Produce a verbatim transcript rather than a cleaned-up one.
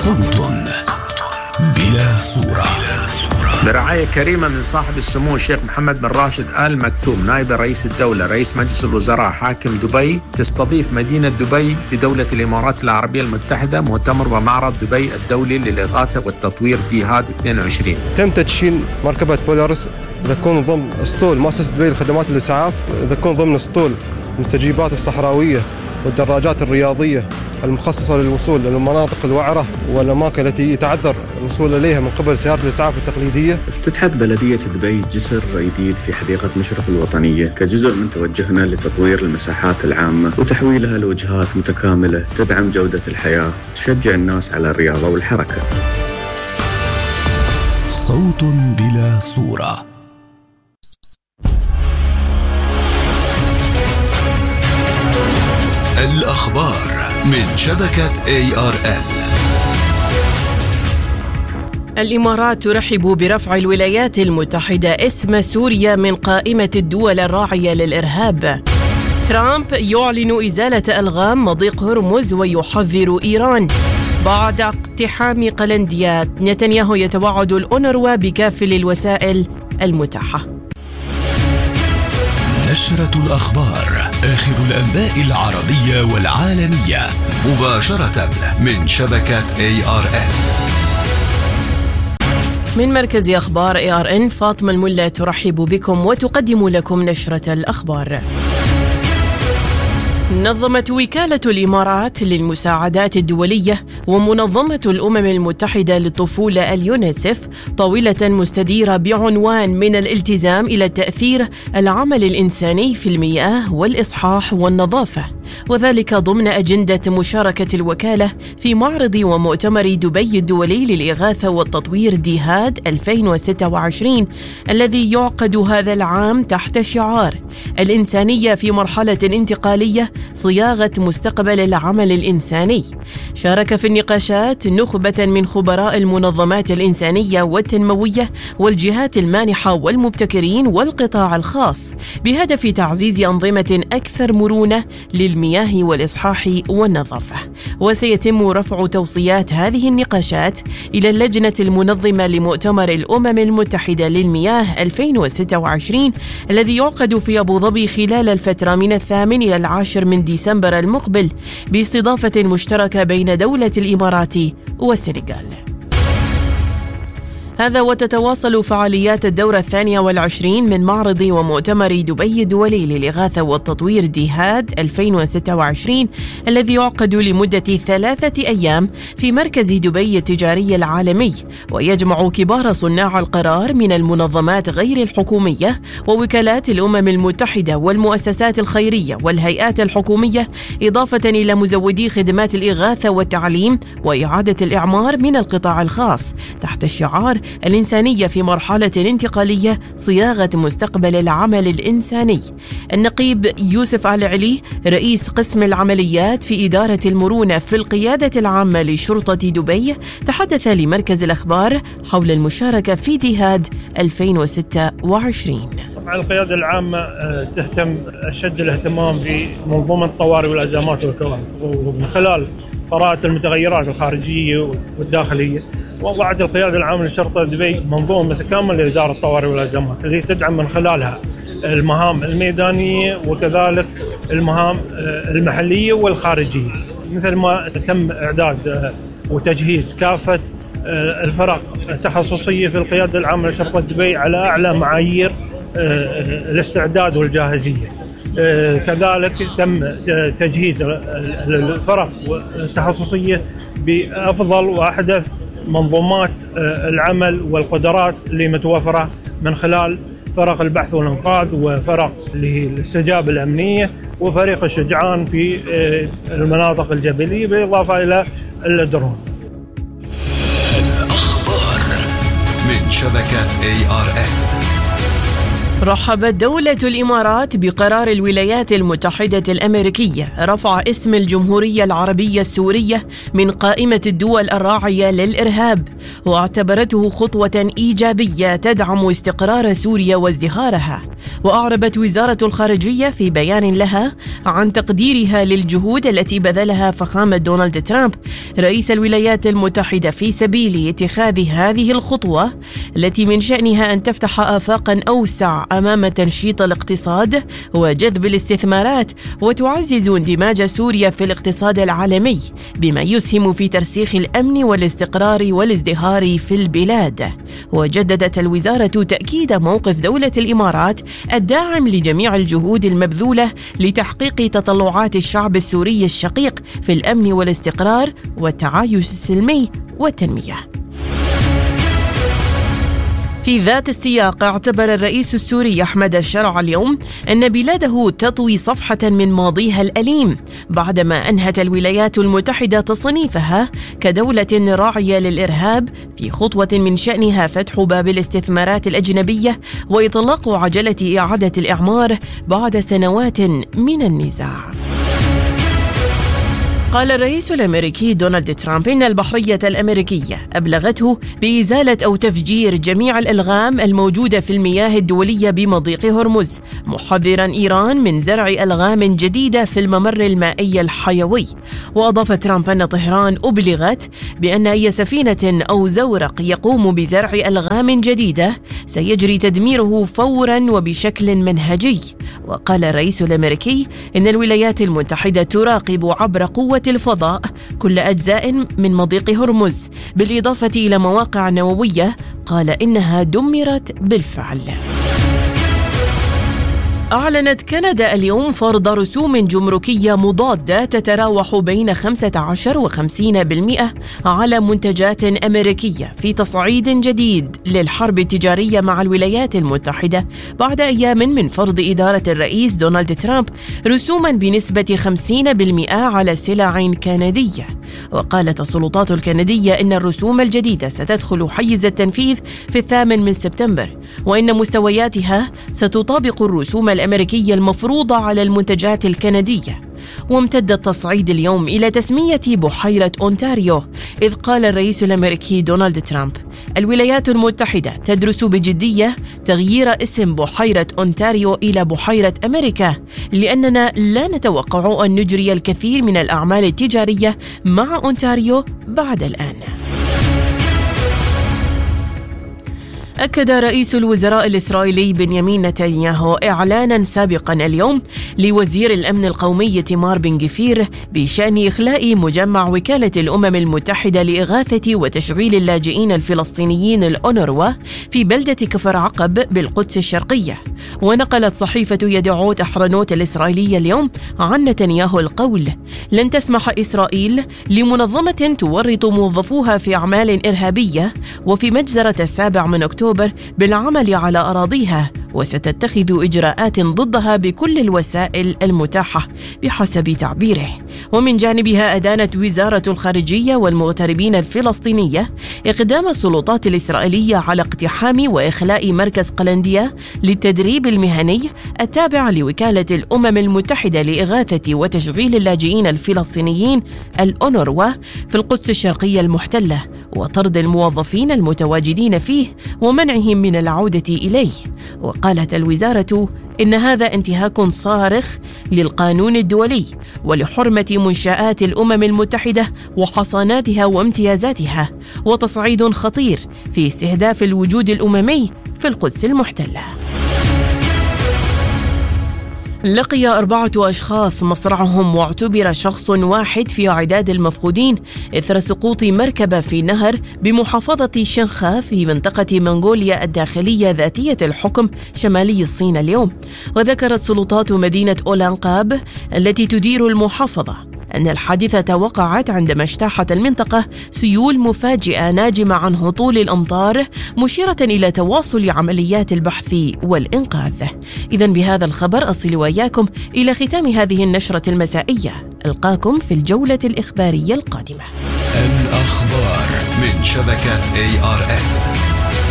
صوت بلا صورة، برعاية كريمة من صاحب السمو الشيخ محمد بن راشد آل مكتوم نائب رئيس الدولة رئيس مجلس الوزراء حاكم دبي، تستضيف مدينة دبي بدولة الإمارات العربية المتحدة مؤتمر ومعرض دبي الدولي للإغاثة والتطوير ديهاد اثنين وعشرين. تم تدشين مركبة بولارس تكون ضمن اسطول مؤسسة دبي لخدمات الإسعاف، تكون ضمن اسطول المستجيبات الصحراوية والدراجات الرياضية المخصصة للوصول للمناطق الوعرة والأماكن التي يتعذر الوصول إليها من قبل سيارات الإسعاف التقليدية. افتتحت بلدية دبي جسر جديد في حديقة مشرف الوطنية كجزء من توجهنا لتطوير المساحات العامة وتحويلها لوجهات متكاملة تدعم جودة الحياة وتشجع الناس على الرياضة والحركة. صوت بلا صورة. الأخبار من شبكة إيه آر إل. الإمارات ترحب برفع الولايات المتحدة اسم سوريا من قائمة الدول الراعية للإرهاب. ترامب يعلن إزالة ألغام مضيق هرمز ويحذر إيران. بعد اقتحام قلنديات نتنياهو يتوعد الأونروا بكافل الوسائل المتاحة. نشرة الأخبار، آخر الأنباء العربية والعالمية مباشرة من شبكة إيه آر إن. من مركز أخبار إيه آر إن فاطمة الملا ترحب بكم وتقدم لكم نشرة الأخبار. نظمت وكالة الإمارات للمساعدات الدولية ومنظمة الأمم المتحدة للطفولة اليونيسف طاولة مستديرة بعنوان من الالتزام إلى تأثير العمل الإنساني في المياه والإصحاح والنظافة، وذلك ضمن أجندة مشاركة الوكالة في معرض ومؤتمر دبي الدولي للإغاثة والتطوير ديهاد ألفين وستة وعشرين الذي يعقد هذا العام تحت شعار الإنسانية في مرحلة انتقالية صياغة مستقبل العمل الإنساني. شارك في النقاشات نخبة من خبراء المنظمات الإنسانية والتنموية والجهات المانحة والمبتكرين والقطاع الخاص بهدف تعزيز أنظمة أكثر مرونة للمياه والإصحاح والنظافة. وسيتم رفع توصيات هذه النقاشات إلى اللجنة المنظمة لمؤتمر الأمم المتحدة للمياه ألفين وستة وعشرين الذي يعقد في أبو ظبي خلال الفترة من الثامن إلى العاشر من ديسمبر المقبل باستضافة مشتركة بين دولة الإمارات والسنغال. هذا وتتواصل فعاليات الدورة الثانية والعشرين من معرض ومؤتمر دبي الدولي للإغاثة والتطوير ديهاد ألفين وستة وعشرين الذي يعقد لمدة ثلاثة أيام في مركز دبي التجاري العالمي، ويجمع كبار صناع القرار من المنظمات غير الحكومية ووكالات الأمم المتحدة والمؤسسات الخيرية والهيئات الحكومية، إضافة إلى مزودي خدمات الإغاثة والتعليم وإعادة الإعمار من القطاع الخاص تحت الشعار الإنسانية في مرحلة انتقالية صياغة مستقبل العمل الإنساني. النقيب يوسف آل علي رئيس قسم العمليات في إدارة المرونة في القيادة العامة لشرطة دبي تحدث لمركز الأخبار حول المشاركة في ديهاد ألفين وستة وعشرين. طبعا القيادة العامة تهتم أشد الاهتمام بمنظومة الطوارئ والأزمات والكوارث، ومن خلال قراءة المتغيرات الخارجية والداخلية وضعت القيادة العامة لشرطة دبي منظومة متكاملة لإدارة الطوارئ والأزمات اللي تدعم من خلالها المهام الميدانية وكذلك المهام المحلية والخارجية، مثل ما تم إعداد وتجهيز كافة الفرق التخصصية في القيادة العامة لشرطة دبي على أعلى معايير الاستعداد والجاهزية. كذلك تم تجهيز الفرق التخصصية بأفضل وأحدث منظومات العمل والقدرات اللي متوفرة من خلال فرق البحث والإنقاذ وفرق الاستجابة الأمنية وفريق الشجعان في المناطق الجبلية بالإضافة إلى الدرون. الأخبار من شبكة إيه آر إن. رحبت دولة الإمارات بقرار الولايات المتحدة الأمريكية رفع اسم الجمهورية العربية السورية من قائمة الدول الراعية للإرهاب، واعتبرته خطوة إيجابية تدعم استقرار سوريا وازدهارها. وأعربت وزارة الخارجية في بيان لها عن تقديرها للجهود التي بذلها فخامة دونالد ترامب رئيس الولايات المتحدة في سبيل اتخاذ هذه الخطوة التي من شأنها أن تفتح آفاقا أوسع أمام تنشيط الاقتصاد وجذب الاستثمارات، وتعزز اندماج سوريا في الاقتصاد العالمي بما يسهم في ترسيخ الأمن والاستقرار والازدهار في البلاد. وجددت الوزارة تأكيد موقف دولة الإمارات الداعم لجميع الجهود المبذولة لتحقيق تطلعات الشعب السوري الشقيق في الأمن والاستقرار والتعايش السلمي والتنمية. في ذات السياق، اعتبر الرئيس السوري أحمد الشرع اليوم أن بلاده تطوي صفحة من ماضيها الأليم بعدما أنهت الولايات المتحدة تصنيفها كدولة راعية للإرهاب في خطوة من شأنها فتح باب الاستثمارات الأجنبية وإطلاق عجلة إعادة الإعمار بعد سنوات من النزاع. قال الرئيس الأمريكي دونالد ترامب إن البحرية الأمريكية أبلغته بإزالة أو تفجير جميع الألغام الموجودة في المياه الدولية بمضيق هرمز، محذرا إيران من زرع ألغام جديدة في الممر المائي الحيوي. وأضاف ترامب أن طهران أبلغت بأن أي سفينة أو زورق يقوم بزرع ألغام جديدة سيجري تدميره فورا وبشكل منهجي. وقال الرئيس الأمريكي إن الولايات المتحدة تراقب عبر قوة الفضاء كل أجزاء من مضيق هرمز، بالإضافة إلى مواقع نووية قال إنها دمرت بالفعل. أعلنت كندا اليوم فرض رسوم جمركية مضادة تتراوح بين خمسة عشر وخمسين بالمئة على منتجات أمريكية في تصعيد جديد للحرب التجارية مع الولايات المتحدة بعد أيام من فرض إدارة الرئيس دونالد ترامب رسوما بنسبة خمسين بالمئة على سلع كندية. وقالت السلطات الكندية إن الرسوم الجديدة ستدخل حيز التنفيذ في الثامن من سبتمبر، وإن مستوياتها ستطابق الرسوم الأمريكية المفروضة على المنتجات الكندية. وامتد التصعيد اليوم إلى تسمية بحيرة أونتاريو، إذ قال الرئيس الأمريكي دونالد ترامب: الولايات المتحدة تدرس بجدية تغيير اسم بحيرة أونتاريو إلى بحيرة أمريكا، لأننا لا نتوقع أن نجري الكثير من الأعمال التجارية مع أونتاريو بعد الآن. أكد رئيس الوزراء الإسرائيلي بنيامين نتنياهو إعلانا سابقا اليوم لوزير الأمن القومي إيتمار بن غفير بشأن إخلاء مجمع وكالة الأمم المتحدة لإغاثة وتشغيل اللاجئين الفلسطينيين الأونروا في بلدة كفر عقب بالقدس الشرقية. ونقلت صحيفة يدعوت أحرنوت الإسرائيلية اليوم عن نتنياهو القول: لن تسمح إسرائيل لمنظمة تورط موظفوها في أعمال إرهابية وفي مجزرة السابع من أكتوبر بالعمل على أراضيها، وستتخذ إجراءات ضدها بكل الوسائل المتاحة بحسب تعبيره. ومن جانبها أدانت وزارة الخارجية والمغتربين الفلسطينية إقدام السلطات الإسرائيلية على اقتحام وإخلاء مركز قلندية للتدريب المهني التابع لوكالة الأمم المتحدة لإغاثة وتشغيل اللاجئين الفلسطينيين الأونروا في القدس الشرقية المحتلة، وطرد الموظفين المتواجدين فيه ومنعهم من العودة إليه. وقالت الوزارة إن هذا انتهاك صارخ للقانون الدولي ولحرمة منشآت الأمم المتحدة وحصاناتها وامتيازاتها، وتصعيد خطير في استهداف الوجود الأممي في القدس المحتلة. لقي أربعة أشخاص مصرعهم واعتبر شخص واحد في عداد المفقودين إثر سقوط مركبة في نهر بمحافظة شنخا في منطقة منغوليا الداخلية ذاتية الحكم شمالي الصين اليوم. وذكرت سلطات مدينة أولانقاب التي تدير المحافظة أن الحادثة وقعت عندما اجتاحت المنطقة سيول مفاجئة ناجمة عن هطول الأمطار، مشيرة إلى تواصل عمليات البحث والإنقاذ. إذن بهذا الخبر أصل وإياكم إلى ختام هذه النشرة المسائية. ألقاكم في الجولة الإخبارية القادمة. الأخبار من شبكة إيه آر إن.